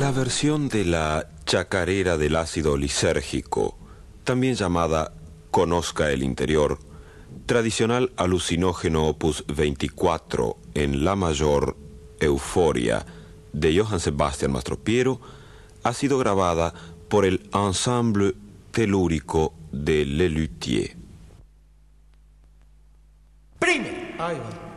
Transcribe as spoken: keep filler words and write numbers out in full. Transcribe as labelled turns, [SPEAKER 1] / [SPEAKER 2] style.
[SPEAKER 1] La versión de la chacarera del ácido lisérgico, también llamada Conozca el interior, tradicional alucinógeno opus veinticuatro en la mayor Euforia de Johann Sebastian Mastropiero, ha sido grabada por el Ensemble Telúrico de Le Luthier.
[SPEAKER 2] Prime. Ahí va.